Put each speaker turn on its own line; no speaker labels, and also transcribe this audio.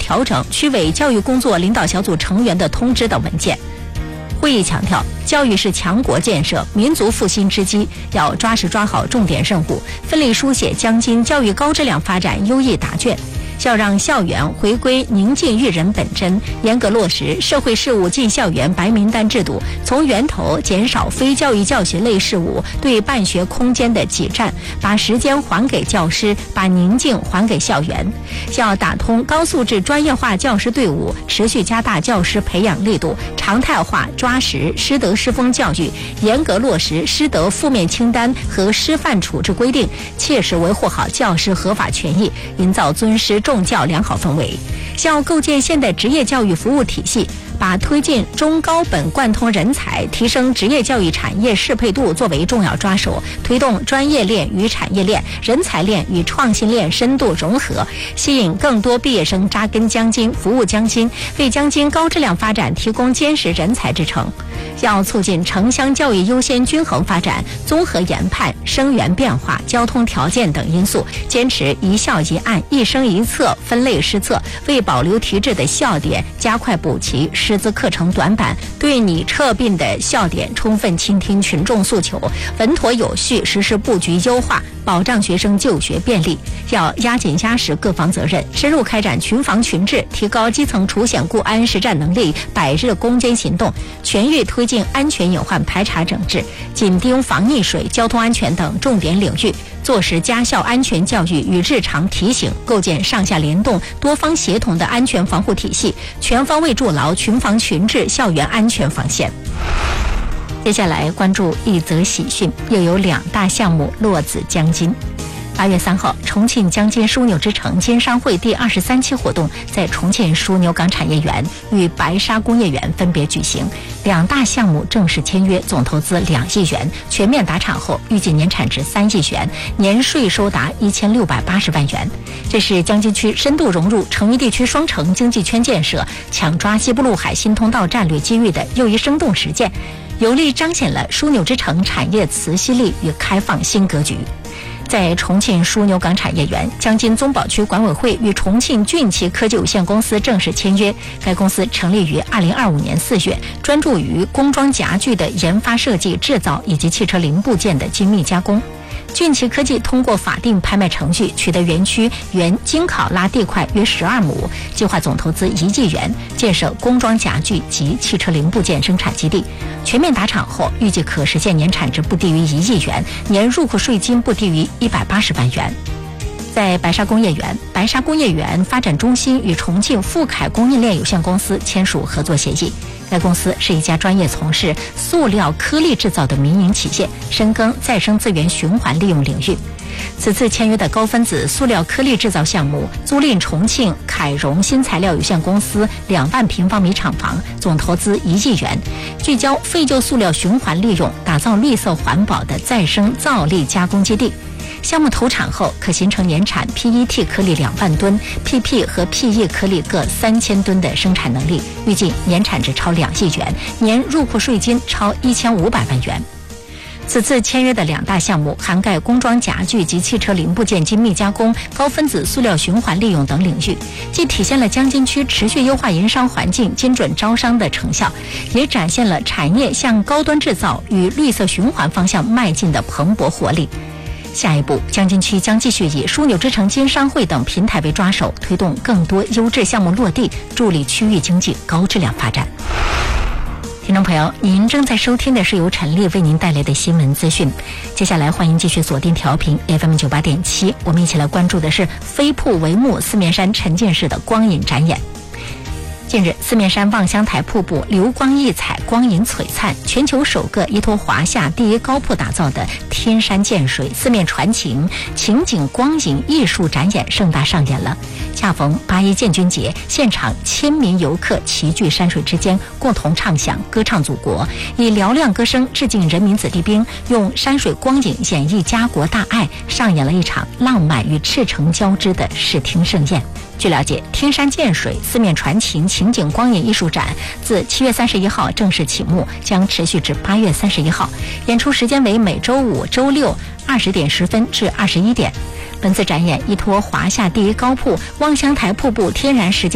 调整区委教育工作领导小组成员的通知等文件。会议强调，教育是强国建设、民族复兴之基，要抓实抓好重点任务，奋力书写江津教育高质量发展优异答卷。要让校园回归宁静育人本真，严格落实社会事务进校园白名单制度，从源头减少非教育教学类事务对办学空间的挤占，把时间还给教师，把宁静还给校园。要打通高素质专业化教师队伍，持续加大教师培养力度，常态化抓实师德师风教育，严格落实师德负面清单和师范处置规定，切实维护好教师合法权益，营造尊师重教良好氛围。要构建现代职业教育服务体系，把推进中高本贯通人才、提升职业教育产业适配度作为重要抓手，推动专业链与产业链、人才链与创新链深度融合，吸引更多毕业生扎根江津、服务江津，为江津高质量发展提供坚实人才支撑。要促进城乡教育优先均衡发展，综合研判生源变化、交通条件等因素，坚持一校一案、一生一策分类施策，为保留提质的校点加快补齐师资课程短板，对拟撤并的校点充分倾听群众诉求，稳妥有序实施布局优化，保障学生就学便利。要压紧压实各方责任，深入开展群防群治，提高基层除险固安实战能力，百日攻坚行动，全域推进安全隐患排查整治，紧盯防溺水、交通安全等重点领域，做实家校安全教育与日常提醒，构建上下联动、多方协同的安全防护体系，全方位筑牢群防群治校园安全防线。接下来关注一则喜讯，又有2大项目落子江津。8月3号，重庆江津枢纽之城经商会第23期活动在重庆枢纽港产业园与白沙工业园分别举行，2大项目正式签约，总投资2亿元，全面打产后预计年产值3亿元，年税收达1680万元。这是江津区深度融入成渝地区双城经济圈建设、抢抓西部陆海新通道战略机遇的又一生动实践，有力彰显了枢纽之城产业磁吸力与开放新格局。在重庆枢纽港产业园，江津综保区管委会与重庆俊奇科技有限公司正式签约。该公司成立于2025年4月，专注于工装夹具的研发设计、制造以及汽车零部件的精密加工。俊奇科技通过法定拍卖程序取得园区原精考拉地块约12亩，计划总投资1亿元，建设工装夹具及汽车零部件生产基地。全面打产后，预计可实现年产值不低于1亿元，年入库税金不低于180万元。在白沙工业园，白沙工业园发展中心与重庆富凯供应链有限公司签署合作协议。该公司是一家专业从事塑料颗粒制造的民营企业，深耕再生资源循环利用领域。此次签约的高分子塑料颗粒制造项目，租赁重庆凯荣新材料有限公司2万平方米厂房，总投资1亿元，聚焦废旧塑料循环利用，打造绿色环保的再生造粒加工基地。项目投产后可形成年产 PET 颗粒2万吨、PP 和 PE 颗粒各3000吨的生产能力，预计年产值超2亿元，年入库税金超1500万元。此次签约的2大项目涵盖工装夹具及汽车零部件精密加工、高分子塑料循环利用等领域，既体现了江津区持续优化营商环境、精准招商的成效，也展现了产业向高端制造与绿色循环方向迈进的蓬勃活力。下一步，江津区将继续以枢纽之城经商会等平台为抓手，推动更多优质项目落地，助力区域经济高质量发展。听众朋友，您正在收听的是由陈丽为您带来的新闻资讯。接下来欢迎继续锁定调频 FM98.7， 我们一起来关注的是飞瀑帷幕四面山沉浸式的光影展演。近日，四面山望乡台瀑布流光溢彩，光影璀璨，全球首个依托华夏第一高瀑打造的天山涧水四面传情情景光影艺术展演盛大上演了。恰逢8·1建军节，现场千名游客齐聚山水之间，共同唱响歌唱祖国，以嘹亮歌声致敬人民子弟兵，用山水光影演绎家国大爱，上演了一场浪漫与赤诚交织的视听盛宴。据了解，天山涧水四面传情情景光影艺术展自7月31号正式启幕，将持续至8月31号，演出时间为每周5、周620点10分至21点。本次展演依托华夏第一高瀑望乡台瀑布天然石